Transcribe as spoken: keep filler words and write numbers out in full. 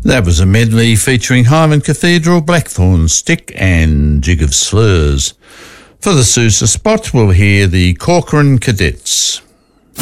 That was a medley featuring Hyman Cathedral, Blackthorn Stick and Jig of Slurs. For the Sousa spot, we'll hear the Corcoran Cadets.